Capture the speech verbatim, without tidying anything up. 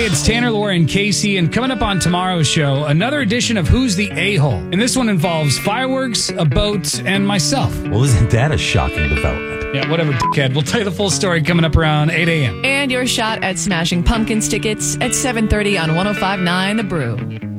Hey, it's Tanner, Laura, and Casey, and coming up on tomorrow's show, another edition of Who's the A-Hole? And this one involves fireworks, a boat, and myself. Well, isn't that a shocking development? Yeah, whatever, dickhead. We'll tell you the full story coming up around eight a.m. And your shot at Smashing Pumpkins tickets at seven thirty on one oh five point nine The Brew.